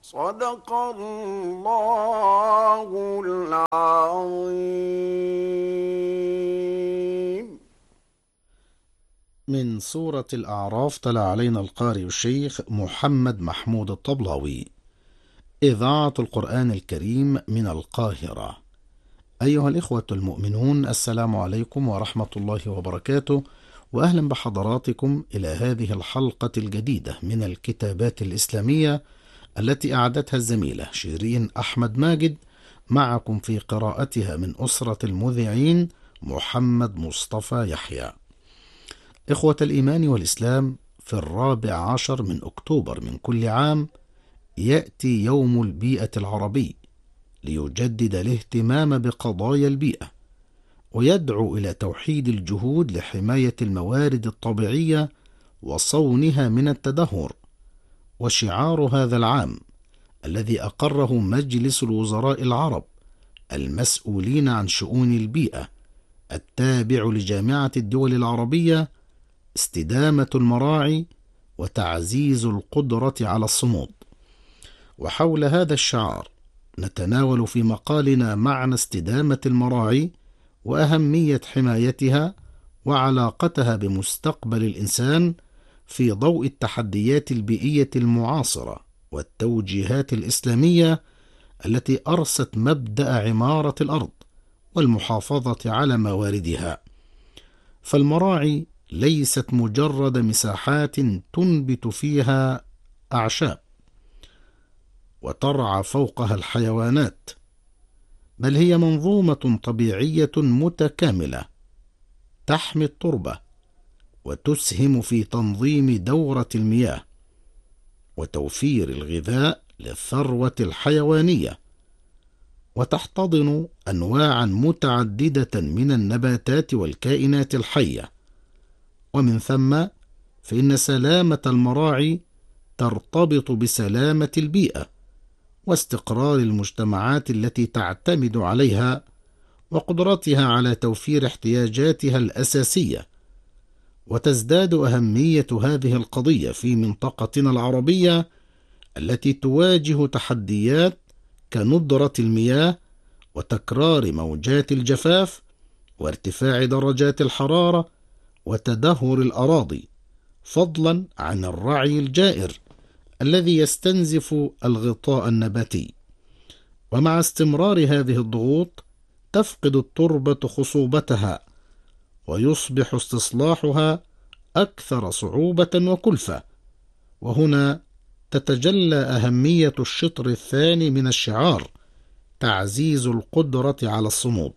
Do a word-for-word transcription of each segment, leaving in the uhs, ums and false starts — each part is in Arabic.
صدق الله العظيم. من سورة الأعراف تلا علينا القارئ الشيخ محمد محمود الطبلاوي. إذاعة القرآن الكريم من القاهرة. أيها الإخوة المؤمنون، السلام عليكم ورحمة الله وبركاته، وأهلا بحضراتكم إلى هذه الحلقة الجديدة من الكتابات الإسلامية التي أعدتها الزميلة شيرين أحمد ماجد، معكم في قراءتها من أسرة المذيعين محمد مصطفى يحيى. إخوة الإيمان والإسلام، في الرابع عشر من أكتوبر من كل عام يأتي يوم البيئة العربي ليجدد الاهتمام بقضايا البيئة، ويدعو إلى توحيد الجهود لحماية الموارد الطبيعية وصونها من التدهور. وشعار هذا العام الذي أقره مجلس الوزراء العرب المسؤولين عن شؤون البيئة التابع لجامعة الدول العربية استدامة المراعي وتعزيز القدرة على الصمود. وحول هذا الشعار نتناول في مقالنا معنى استدامة المراعي وأهمية حمايتها وعلاقتها بمستقبل الإنسان في ضوء التحديات البيئية المعاصرة والتوجيهات الإسلامية التي أرست مبدأ عمارة الأرض والمحافظة على مواردها. فالمراعي ليست مجرد مساحات تنبت فيها أعشاب وترعى فوقها الحيوانات، بل هي منظومة طبيعية متكاملة تحمي التربة وتسهم في تنظيم دورة المياه وتوفير الغذاء للثروة الحيوانية، وتحتضن أنواعا متعددة من النباتات والكائنات الحية. ومن ثم فإن سلامة المراعي ترتبط بسلامة البيئة واستقرار المجتمعات التي تعتمد عليها وقدرتها على توفير احتياجاتها الأساسية. وتزداد أهمية هذه القضية في منطقتنا العربية التي تواجه تحديات كندرة المياه وتكرار موجات الجفاف وارتفاع درجات الحرارة وتدهور الأراضي، فضلا عن الرعي الجائر الذي يستنزف الغطاء النباتي. ومع استمرار هذه الضغوط تفقد التربة خصوبتها ويصبح استصلاحها أكثر صعوبة وكلفة. وهنا تتجلى أهمية الشطر الثاني من الشعار، تعزيز القدرة على الصمود.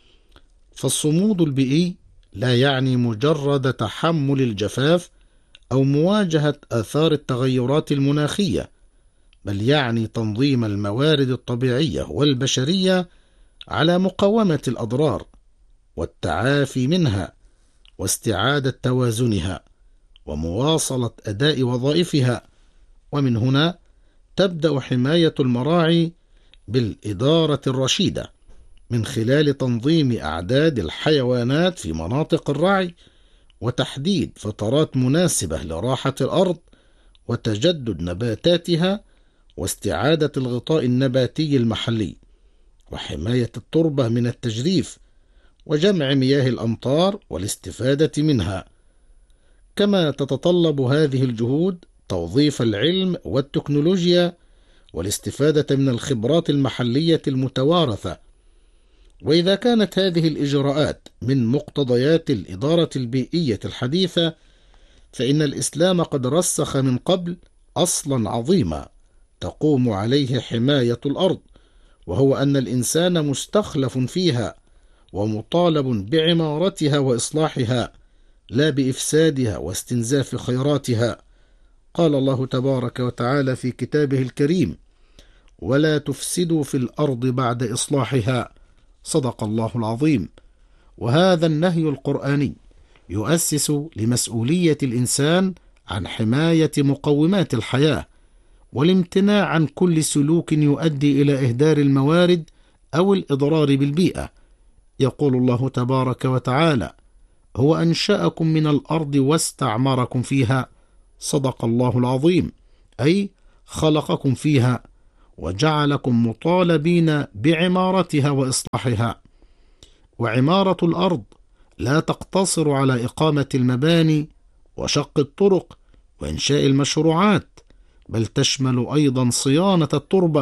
فالصمود البيئي لا يعني مجرد تحمل الجفاف أو مواجهة آثار التغيرات المناخية، بل يعني تنظيم الموارد الطبيعية والبشرية على مقاومة الأضرار والتعافي منها واستعادة توازنها ومواصلة أداء وظائفها. ومن هنا تبدأ حماية المراعي بالإدارة الرشيدة من خلال تنظيم أعداد الحيوانات في مناطق الرعي وتحديد فترات مناسبة لراحة الأرض وتجدد نباتاتها واستعادة الغطاء النباتي المحلي وحماية التربة من التجريف وجمع مياه الأمطار والاستفادة منها. كما تتطلب هذه الجهود توظيف العلم والتكنولوجيا والاستفادة من الخبرات المحلية المتوارثة. وإذا كانت هذه الإجراءات من مقتضيات الإدارة البيئية الحديثة، فإن الإسلام قد رسخ من قبل أصلا عظيما تقوم عليه حماية الأرض، وهو أن الإنسان مستخلف فيها ومطالب بعمارتها وإصلاحها لا بإفسادها واستنزاف خيراتها. قال الله تبارك وتعالى في كتابه الكريم: ولا تفسدوا في الأرض بعد إصلاحها. صدق الله العظيم. وهذا النهي القرآني يؤسس لمسؤولية الإنسان عن حماية مقومات الحياة والامتناع عن كل سلوك يؤدي إلى إهدار الموارد أو الإضرار بالبيئة. يقول الله تبارك وتعالى: هو أنشأكم من الأرض واستعمركم فيها. صدق الله العظيم. أي خلقكم فيها وجعلكم مطالبين بعمارتها وإصلاحها. وعمارة الأرض لا تقتصر على إقامة المباني وشق الطرق وإنشاء المشروعات، بل تشمل أيضا صيانة التربة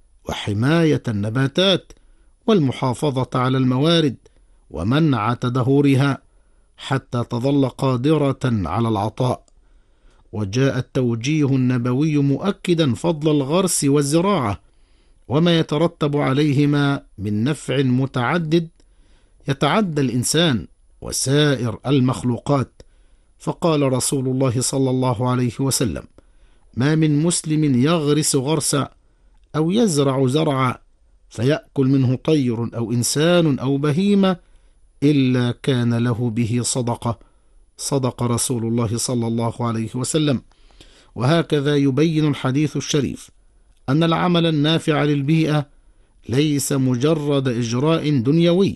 وحماية النباتات والمحافظة على الموارد ومنع تدهورها حتى تظل قادرة على العطاء. وجاء التوجيه النبوي مؤكدا فضل الغرس والزراعة وما يترتب عليهما من نفع متعدد يتعدى الإنسان وسائر المخلوقات. فقال رسول الله صلى الله عليه وسلم: ما من مسلم يغرس غرسا أو يزرع زرعا فيأكل منه طير أو إنسان أو بهيمة إلا كان له به صدقة. صدق رسول الله صلى الله عليه وسلم. وهكذا يبين الحديث الشريف أن العمل النافع للبيئة ليس مجرد إجراء دنيوي،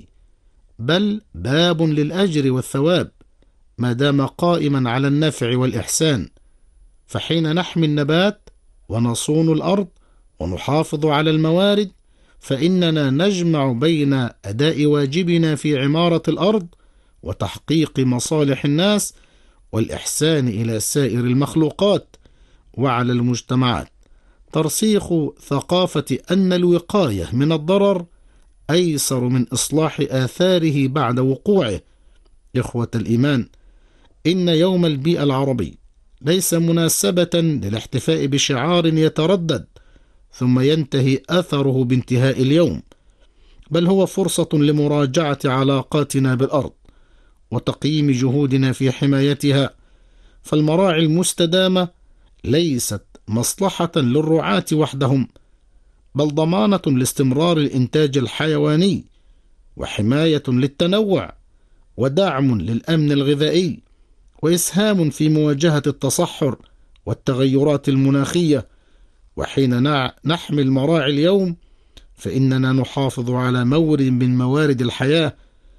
بل باب للأجر والثواب ما دام قائما على النفع والإحسان. فحين نحمي النبات ونصون الأرض ونحافظ على الموارد فإننا نجمع بين أداء واجبنا في عمارة الأرض وتحقيق مصالح الناس والإحسان إلى سائر المخلوقات. وعلى المجتمعات ترسيخ ثقافة أن الوقاية من الضرر أيسر من إصلاح آثاره بعد وقوعه. إخوة الإيمان، إن يوم البيئة العربي ليس مناسبة للاحتفاء بشعار يتردد ثم ينتهي أثره بانتهاء اليوم، بل هو فرصة لمراجعة علاقاتنا بالأرض وتقييم جهودنا في حمايتها. فالمراعي المستدامة ليست مصلحة للرعاة وحدهم، بل ضمانة لاستمرار الإنتاج الحيواني وحماية للتنوع ودعم للأمن الغذائي وإسهام في مواجهة التصحر والتغيرات المناخية. وحين نحمي المراعي اليوم فإننا نحافظ على مورد من موارد الحياة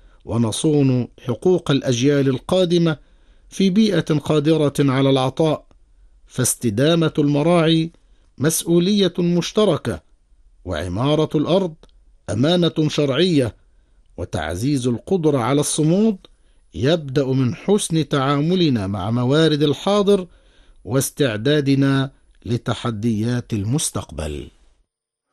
ونصون حقوق الأجيال القادمة في بيئة قادرة على العطاء. فاستدامة المراعي مسؤولية مشتركة، وعمارة الأرض أمانة شرعية، وتعزيز القدرة على الصمود يبدأ من حسن تعاملنا مع موارد الحاضر واستعدادنا لتحديات المستقبل.